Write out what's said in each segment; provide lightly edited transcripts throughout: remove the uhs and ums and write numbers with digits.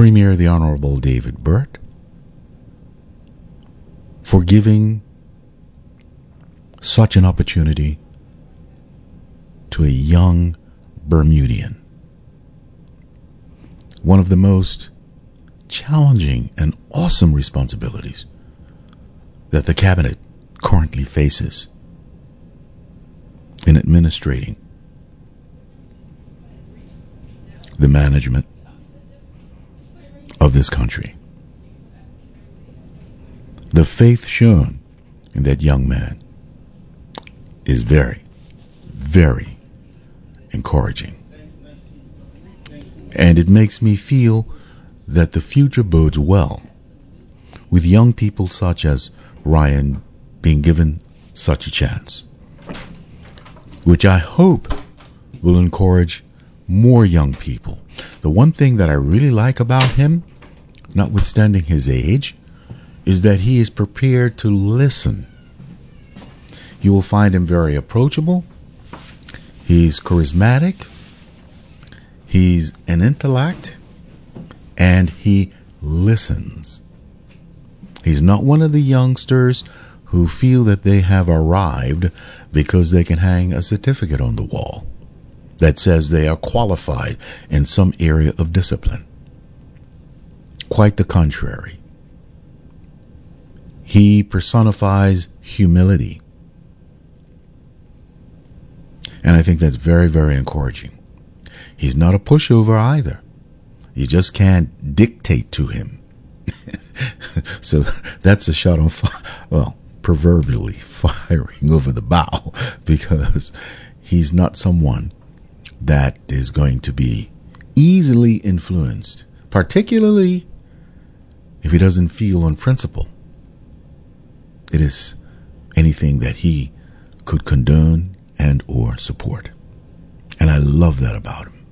Premier the Honorable David Burt for giving such an opportunity to a young Bermudian. One of the most challenging and awesome responsibilities that the cabinet currently faces in administrating the management of this country. The faith shown in that young man is very, very encouraging. And it makes me feel that the future bodes well with young people such as Ryan being given such a chance, which I hope will encourage more young people. The one thing that I really like about him, notwithstanding his age, is that he is prepared to listen. You will find him very approachable. He's charismatic. He's an intellect. And he listens. He's not one of the youngsters who feel that they have arrived because they can hang a certificate on the wall that says they are qualified in some area of discipline. Quite the contrary. He personifies humility. And I think that's very, very encouraging. He's not a pushover either. You just can't dictate to him. So that's a shot on fire. Well, proverbially firing over the bow, because he's not someone that is going to be easily influenced, particularly if he doesn't feel on principle it is anything that he could condone and or support. And I love that about him.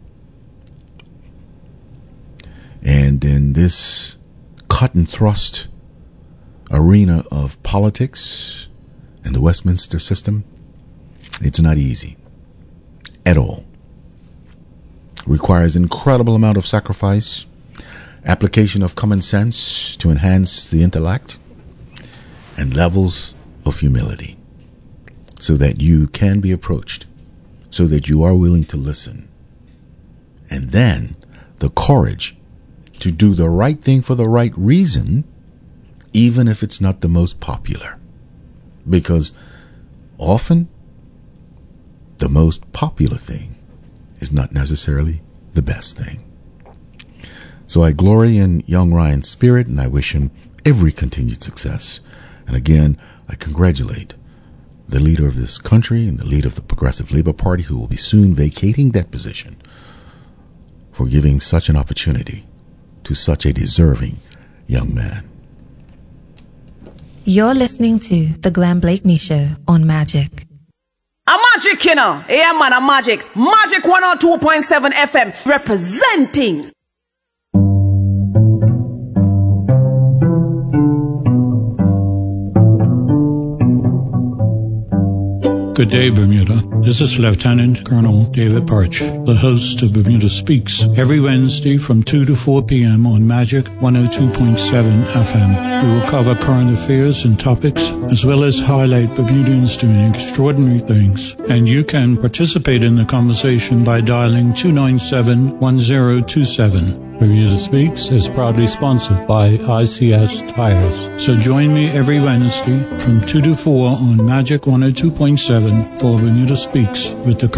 And in this cut and thrust arena of politics and the Westminster system, it's not easy at all. Requires incredible amount of sacrifice, application of common sense to enhance the intellect, and levels of humility, so that you can be approached, so that you are willing to listen, and then the courage to do the right thing for the right reason, even if it's not the most popular. Because often the most popular thing is not necessarily the best thing. So I glory in young Ryan's spirit, and I wish him every continued success. And again, I congratulate the leader of this country and the leader of the Progressive Labor Party, who will be soon vacating that position, for giving such an opportunity to such a deserving young man. You're listening to The Glenn Blakeney Show on Magic. A Magic, you know. Yeah, man, a Magic. Magic 102.7 FM representing. Good day, Bermuda. This is Lieutenant Colonel David Birch, the host of Bermuda Speaks, every Wednesday from 2 to 4 p.m. on Magic 102.7 FM. We will cover current affairs and topics, as well as highlight Bermudians doing extraordinary things. And you can participate in the conversation by dialing 297-1027. Bermuda Speaks is proudly sponsored by ICS Tires. So join me every Wednesday from 2 to 4 on Magic 102.7 for Bermuda Speaks with the